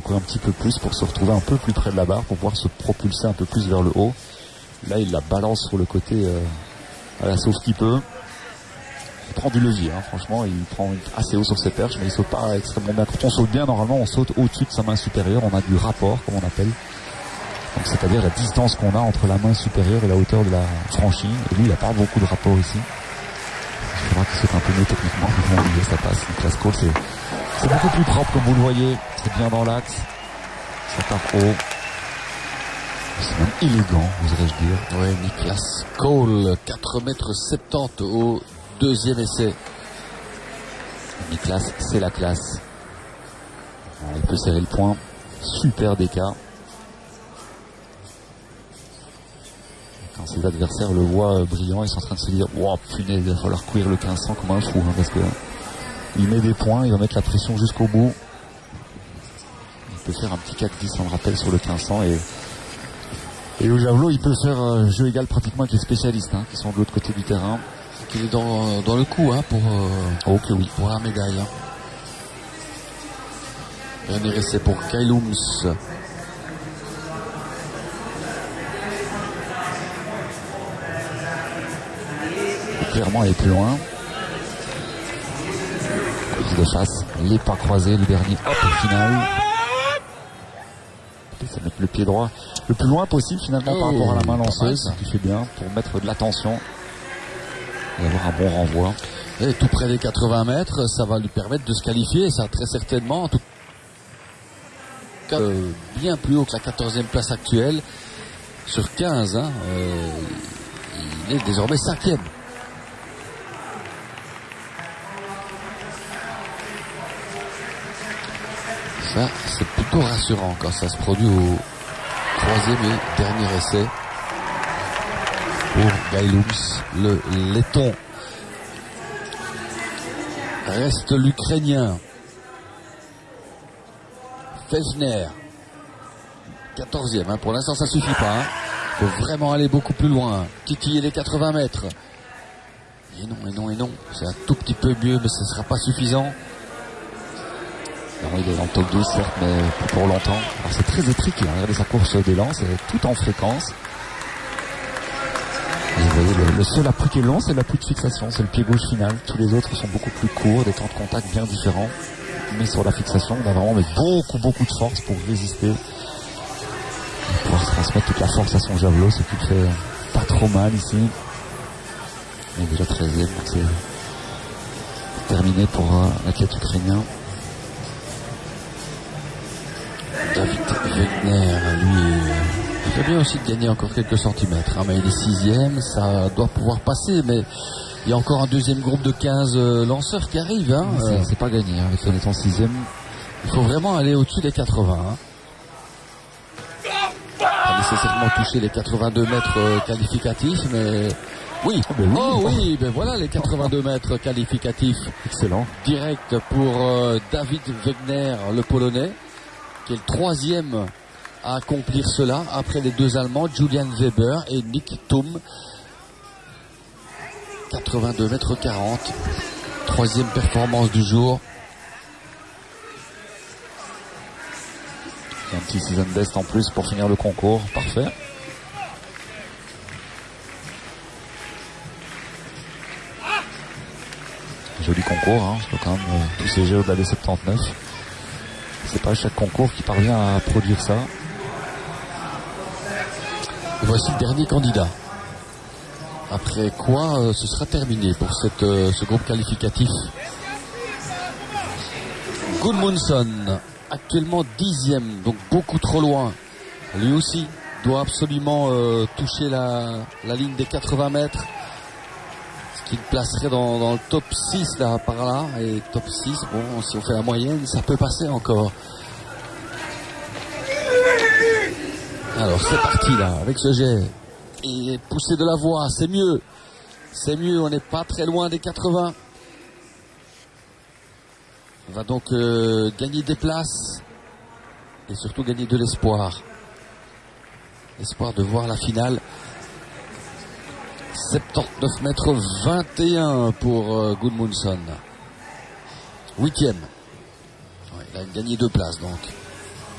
courir un petit peu plus pour se retrouver un peu plus près de la barre, pour pouvoir se propulser un peu plus vers le haut. Là, il la balance sur le côté à la sauve qu'il peut. Il prend du levier, hein, franchement, il prend assez haut sur ses perches, mais il saute pas extrêmement bien. Quand on saute bien, normalement, on saute au-dessus de sa main supérieure, on a du rapport, comme on appelle. Donc, c'est-à-dire la distance qu'on a entre la main supérieure et la hauteur de la franchie. Et lui, il n'a pas beaucoup de rapport ici. Il faudra qu'il saute un peu mieux techniquement, mais bon, ça passe. Niklas Cole, c'est beaucoup plus propre, comme vous le voyez. C'est bien dans l'axe. Ça part haut. C'est même élégant, oserais-je dire. Oui, Niklas Cole, 4,70 m au deuxième essai. Niklas, c'est la classe. Alors, il peut serrer le point. Super déca. Quand ses adversaires le voient brillant, ils sont en train de se dire « Wow, punaise, il va falloir courir le 1500 comme un fou. Hein, » parce que il met des points, il va mettre la pression jusqu'au bout. Il peut faire un petit 4-10, on le rappelle, sur le 1500. Et au javelot, il peut faire jeu égal pratiquement avec les spécialistes, hein, qui sont de l'autre côté du terrain. Il est dans le coup, hein, pour la médaille. Hein. Dernier essai pour Kyle Ooms. Clairement aller plus loin. De face, les pas croisés, le dernier hop au final. Ça met le pied droit le plus loin possible finalement par rapport à la main lanceuse, ce qui fait bien pour mettre de la tension et avoir un bon renvoi. Et tout près des 80 mètres, ça va lui permettre de se qualifier, ça très certainement, en tout cas bien plus haut que la 14e place actuelle sur 15. Hein, il est désormais 5e. Ça, c'est plutôt rassurant quand ça se produit au 3e et dernier essai pour Kyle Ooms, le letton. Reste l'Ukrainien Fechner, 14e. Hein. Pour l'instant, ça suffit pas. Hein. Il faut vraiment aller beaucoup plus loin. Titiller les 80 mètres. Et non, et non, et non. C'est un tout petit peu mieux, mais ce ne sera pas suffisant. Non, il est dans le top 12, certes, mais plus pour longtemps. Alors c'est très étriqué, hein. Regardez sa course d'élan, c'est tout en fréquence. Et vous voyez, le seul appui qui est long, c'est l'appui de fixation, c'est le pied gauche final. Tous les autres sont beaucoup plus courts, des temps de contact bien différents. Mais sur la fixation, on a vraiment mis beaucoup de force pour résister. Et pouvoir se transmettre toute la force à son javelot, ce qui fait pas trop mal ici. Il est déjà 13e, donc c'est terminé pour l'athlète ukrainien. David Wegner, lui, il fait bien aussi de gagner encore quelques centimètres. Hein, mais il est 6e, ça doit pouvoir passer. Mais il y a encore un deuxième groupe de 15 lanceurs qui arrivent. Hein, c'est pas gagné, hein, avec son étant 6e. Il faut vraiment aller au-dessus des 80. Hein. Pas nécessairement toucher les 82 mètres qualificatifs, mais oui. Oui, ben voilà les 82 mètres qualificatifs. Excellent. Direct pour David Wegner, le Polonais, qui est le 3e à accomplir cela après les deux Allemands, Julian Weber et Nick Thum. 82 mètres 40. 3e performance du jour. Un petit season best en plus pour finir le concours. Parfait. Joli concours, hein. Je peux quand même tous ces jeux au-delà des 79. C'est pas chaque concours qui parvient à produire ça. Et voici le dernier candidat. Après quoi, ce sera terminé pour ce groupe qualificatif. Gudmundsson, actuellement 10e, donc beaucoup trop loin. Lui aussi doit absolument toucher la ligne des 80 mètres. Ce qui le placerait dans le top 6 là, par là. Et top 6, bon, si on fait la moyenne, ça peut passer encore. Alors c'est parti là, avec ce jet. Et pousser de la voix, c'est mieux. C'est mieux, on n'est pas très loin des 80. On va donc gagner des places. Et surtout gagner de l'espoir. Espoir de voir la finale. 79 mètres 21 pour Gudmundsson. 8e. Ouais, il a gagné 2 places donc.